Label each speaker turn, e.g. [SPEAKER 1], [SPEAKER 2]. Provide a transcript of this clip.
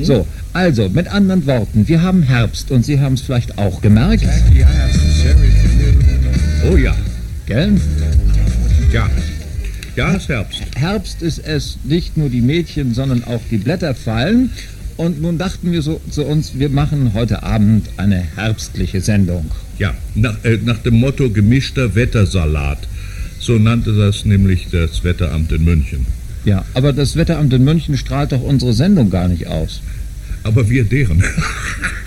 [SPEAKER 1] So, also, mit anderen Worten, wir haben Herbst und Sie haben es vielleicht auch gemerkt.
[SPEAKER 2] Oh ja,
[SPEAKER 1] Gell?
[SPEAKER 2] ja. Ja, es ist Herbst.
[SPEAKER 1] Herbst ist es, nicht nur die Mädchen, sondern auch die Blätter fallen. Und nun dachten wir so zu uns, wir machen heute Abend eine herbstliche Sendung.
[SPEAKER 2] Ja, nach dem Motto gemischter Wettersalat. So nannte das nämlich das Wetteramt in München.
[SPEAKER 1] Ja, aber das Wetteramt in München strahlt doch unsere Sendung gar nicht aus.
[SPEAKER 2] Aber wir deren.